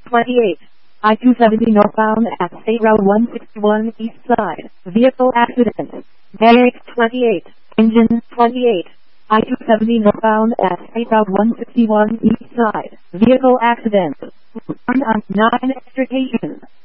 28. I-270 northbound at State Route 161 east side. Vehicle accident. Derek 28. Engine 28. I-270 northbound at State Route 161 east side. Vehicle accident. Return on non-extrication.